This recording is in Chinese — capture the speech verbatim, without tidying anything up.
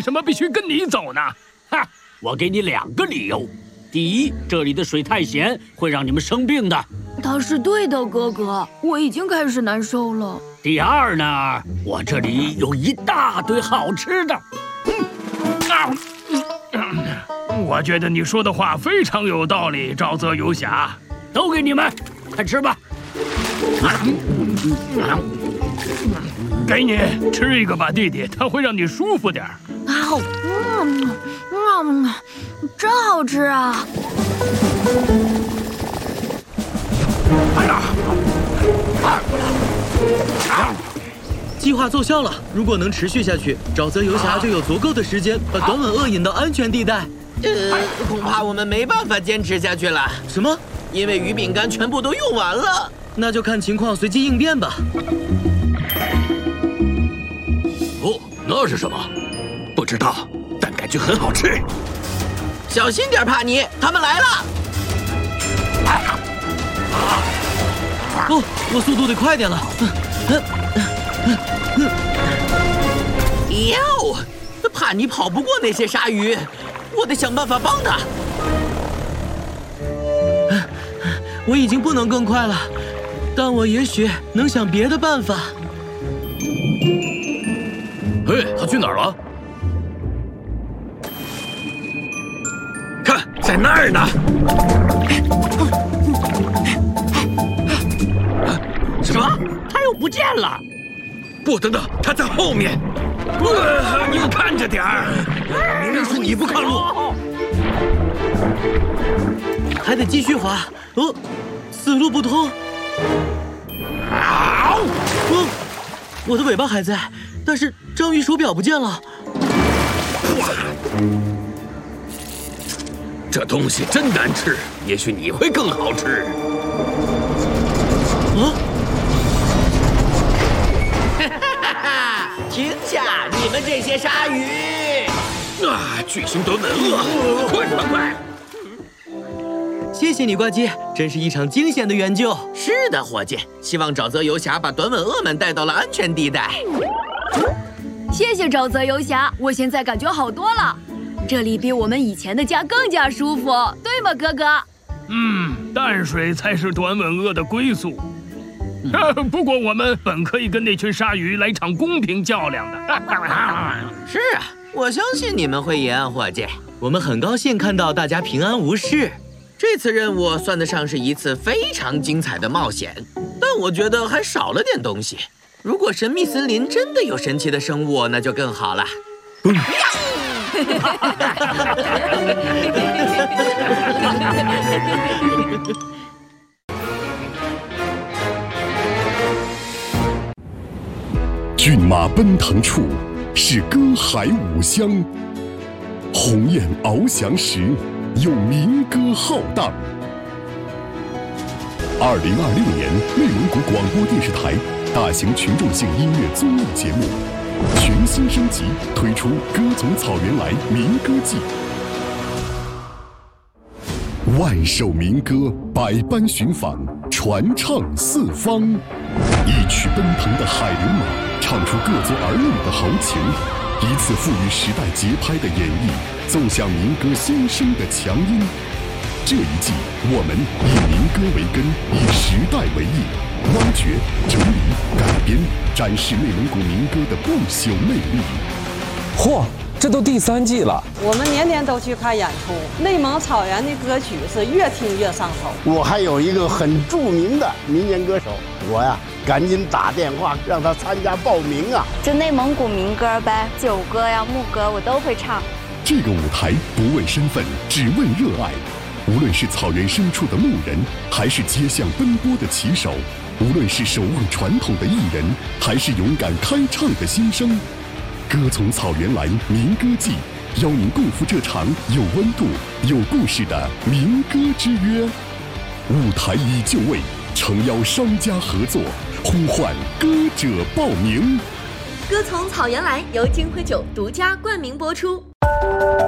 什么必须跟你走呢？ 哈，我给你两个理由。第一，这里的水太咸，会让你们生病的。 他是对的，哥哥，我已经开始难受了。 第二呢，我这里有一大堆好吃的。 嗯啊嗯、我觉得你说的话非常有道理，沼泽游侠。 都给你们，快吃吧。 给你吃一个吧，弟弟，它会让你舒服点儿。 啊，嗯嗯，真好吃啊！ 计划奏效了，如果能持续下去，沼泽游侠就有足够的时间把短吻鳄引到安全地带。 呃，恐怕我们没办法坚持下去了。 什么？ 因为鱼饼干全部都用完了。 那就看情况随机应变吧。 哦，那是什么？不知道，但感觉很好吃。 小心点，帕尼，他们来了！ 哦，我速度得快点了。 哟，帕尼跑不过那些鲨鱼，我得想办法帮他。 我已经不能更快了，但我也许能想别的办法。 嘿，他去哪儿了？看，在那儿呢。 什么？他又不见了？ 不，等等，他在后面。呃，你们看着点儿，明明是你不看路。 还得继续滑。哦，死路不通。 啊！ 哦，我的尾巴还在，但是章鱼手表不见了。 这东西真难吃，也许你会更好吃。 啊！ 停下，你们这些鲨鱼！ 啊，巨型短吻鳄，快快快！ 谢谢你，呱唧，真是一场惊险的援救。 是的，伙计，希望沼泽游侠把短吻鳄们带到了安全地带。 谢谢沼泽游侠，我现在感觉好多了。这里比我们以前的家更加舒服，对吗，哥哥？ 嗯，淡水才是短吻鳄的归宿。不过我们本可以跟那群鲨鱼来场公平较量的。 是啊，我相信你们会赢，伙计。 我们很高兴看到大家平安无事。 这次任务算得上是一次非常精彩的冒险，但我觉得还少了点东西。如果神秘森林真的有神奇的生物，那就更好了。嗯骏马奔腾处，是歌海五乡；鸿雁翱翔时，有民歌浩荡。二零二六年内蒙古广播电视台大型群众性音乐综艺节目全新升级，推出《歌从草原来民歌季》，万首民歌，百般寻访，传唱四方。一曲奔腾的海流马，唱出各族儿女的豪情；一次赋予时代节拍的演绎，奏响民歌先声的强音。这一季，我们以民歌为根，以时代为翼，挖掘、整理、改编，展示内蒙古民歌的不朽魅力。 嚯，这都第三季了！ 我们年年都去看演出，内蒙草原的歌曲是越听越上手。 我还有一个很著名的民间歌手，我呀赶紧打电话让他参加报名啊！ 就内蒙古民歌呗，酒歌呀、牧歌我都会唱。 这个舞台不问身份，只问热爱。无论是草原深处的牧人，还是街巷奔波的骑手；无论是守望传统的艺人，还是勇敢开唱的新生，歌从草原来民歌季，邀您共赴这场有温度、有故事的民歌之约。舞台已就位，诚邀商家合作，呼唤歌者报名。 歌从草原来由金辉酒独家冠名播出。